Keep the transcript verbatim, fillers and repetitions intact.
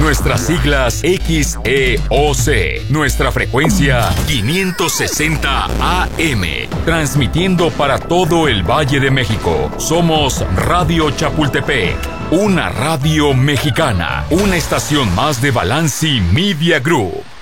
Nuestras siglas X E O C. Nuestra frecuencia quinientos sesenta A M. Transmitiendo para todo el Valle de México. Somos Radio Chapultepec. Una radio mexicana. Una estación más de Balanci Media Group.